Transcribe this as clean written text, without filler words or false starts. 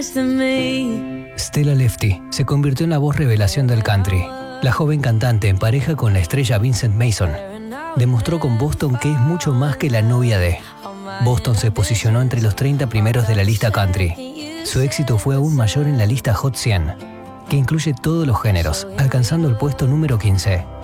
Stella Lefty se convirtió en la voz revelación del country. La joven cantante, en pareja con la estrella Vincent Mason, demostró con Boston que es mucho más que la novia de. Boston se posicionó entre los 30 primeros de la lista country. Su éxito fue aún mayor en la lista Hot 100, que incluye todos los géneros, alcanzando el puesto número 15.